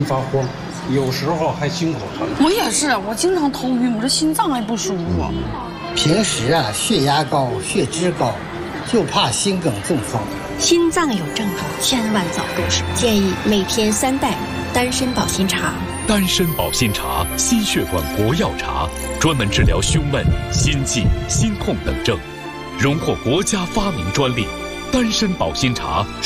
发慌，有时候还心口疼。 我也是，我经常头晕，我这心脏也不舒服。 平时血压高、血脂高，就怕心梗中风。 心脏有症状，千万早入手。建议每天3袋丹参保心茶。 丹参保心茶，心血管活药茶，专门治疗胸闷、心悸、心痛等症，荣获国家发明专利。丹参保心茶。